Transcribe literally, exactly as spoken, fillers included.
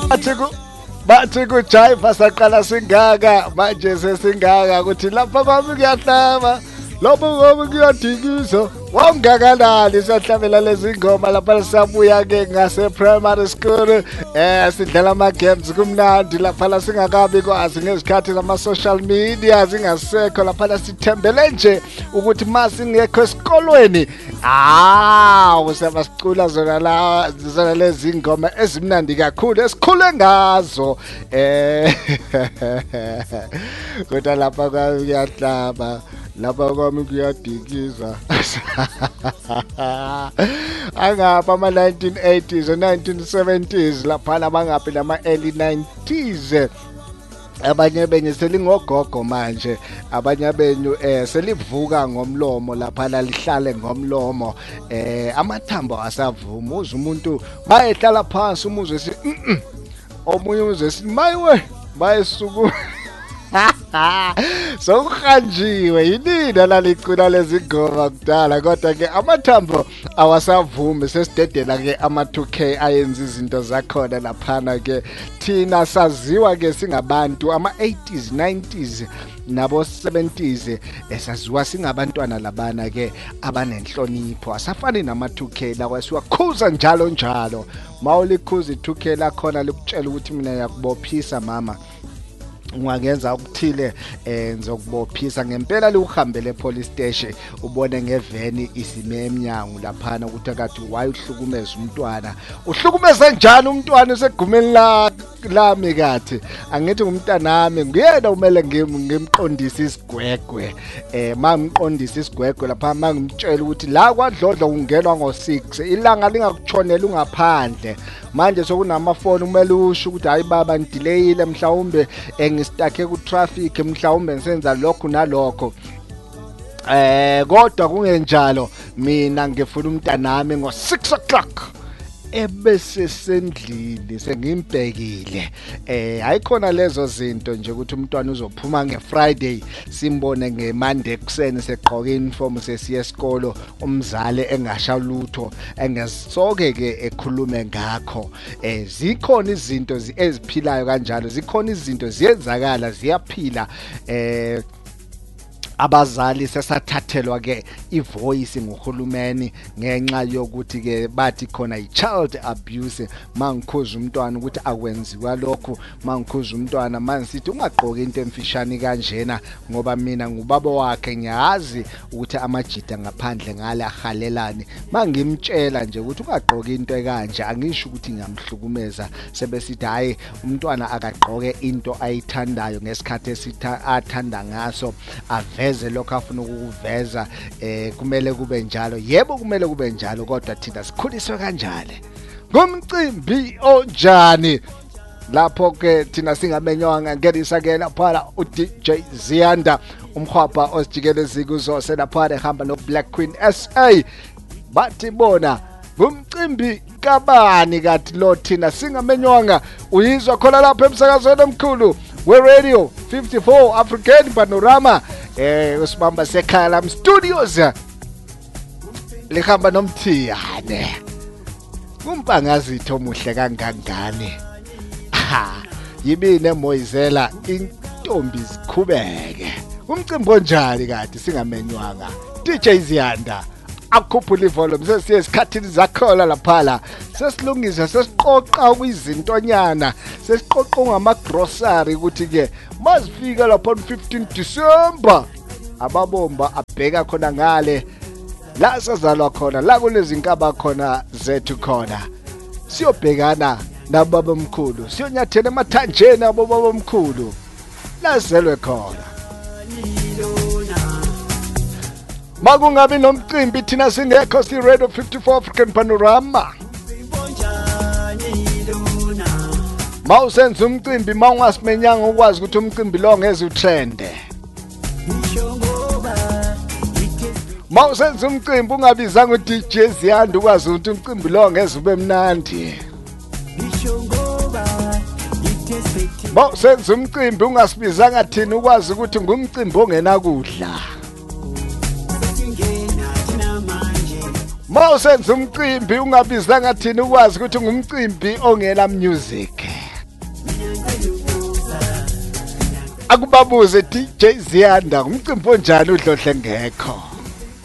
bathi ku bathi kujive saqala singaka manje sesingaka ukuthi lapha kwami kuyahlaba lapho kwami kuyadikisa wangakanani siyahlabela lezi ngoma lapha sisabuya ke ngase primary school eh sidlala ama games kumnandi lapha singakabi kwazi ngezikhathi zama social media zingasekho lapha sithembele nje ukuthi masingekho esikolweni ah usabasicula zona la zona lezi ngoma ezimnandi kakhulu esikhule ngazo eh kodwa lapha kuyahlaba lapha kwami kuyadikiza angapha ama nineteen eighties o nineteen seventies lapha abangaphi nama early nineties abanye benye selingogogo manje abanye benyu eh selivuka ngomlomo lapha lalihlale ngomlomo eh amathambo asavuma uza umuntu bayehlala phansi umuzwe si omunye umuzwe si mayiwe bayesuku so khanjiwe yini lalicula lezi ngoma kudala kodwa ke amathambo awasavumi sesidedela ke ama two K ayenza izinto zakhona laphana ke thina saziwa ke singabantu ama eighties nineties nabo seventies esaziwa singabantwana labana ke abanenhlonipho asafani nama two K lawa siwakhuza njalo njalo mawulikhuza i two K la khona likutshela ukuthi mina yakubophisa mama ungakenza ukuthile eh ngizokubophisa ngempela liuhambele police station ubone ngeveni isime eminyango laphana ukuthi akathi why uhlukumeza umntwana uhlukumeza njani umntwana usegumeni la lami kathi angithi ngumntanami nguyena umele ngimqondisa isigwegwe eh mangimqondisa isigwegwe lapha mangimtshela ukuthi la kwadlodlo ungenwa ngo six ilanga lingakutshonela ungaphandle manje sokunamafoni umele usho ukuthi hayi baba ngidelayile mhlawumbe engistakhe ku traffic mhlawumbe ngisenza lokho nalokho eh kodwa kungenjalo mina ngifuna umntanami ngo six o'clock ebese sendlini sengimbhekile eh ayikhona lezo zinto nje ukuthi umntwana uzophuma ngeFriday simbone ngeMonday kuseni segqoka uniform sesiya esikolo umzali engasha lutho engesoke ke ekhulume ngakho eh zikhona izinto eziphilayo kanjalo zikhona izinto ziyenzakala ziyaphila eh abazali sesathathelwa ke ivoice ngohulumeni ngenxa yokuthi ke bathi khona ichild abuse mangikhuza umntwana ukuthi akwenziwa lokho mangikhuza umntwana manisithi ungaqoka into emfishane kanjena ngoba mina ngubaba wakhe ngiyazi ukuthi amajida ngaphandle ngale ahalelani mangimtshela nje ukuthi ungaqoka into ekanje angisho ukuthi ngiyamhlukumeza sebesithi hayi umntwana akaqoke into ayithandayo ngesikhathi esitha athanda ngaso ave eze lokho afuna ukuveza eh kumele kube njalo yebo kumele kube njalo kodwa thina sikhuliswe kanjalo ngomcimbi onjani lapho ke thina singamenywanga ngerisa ke lapha u D J Ziyanda umkhwapha osijikelezi kuzose lapha ehamba no Black Queen S A bathi bona ngumcimbi kabani kathi lo thina singamenywanga uyizwa khona lapha emsakazweni omkhulu we radio fifty-four African Panorama eh usibamba sekhaya lam studios lihamba nomthiyane kumpangazitho muhle kangangani ha yibine Moyizela intombi zikhubeke umcimbi onjani kade singamenywanga D J Ziyanda akhuphula ivolume sesiye isikhathini zakhola laphala sesilungisa sesiqoqa kwizintonyana sesiqoqa ngama grocery ukuthi ke masifika lapha on fifteen December ababomba abheka khona ngale la sazalwa khona la kulezi inkaba khona zethu khona siyobhekana nababa omkhulu siyonyathela emathanjeni abobaba omkhulu lazelwe khona makungabi nomcimbi thina singekho si Radio fifty-four African Panorama mawusenza umcimbi mawungasimenyanga ukwazi ukuthi umcimbi lo ngeze utrende mawusenza umcimbi ungabizanga u D J Ziyanda ukwazi ukuthi umcimbi lo ngeze ube mnandi mawusenza umcimbi ungasibizanga thina ukwazi ukuthi ngumcimbi ongena kudla mawusenza umcimbi ungabizanga thina ukwazi ukuthi ngumcimbi ongela music akubabuze D J Ziyanda umcimbi onjani udlohle ngekho.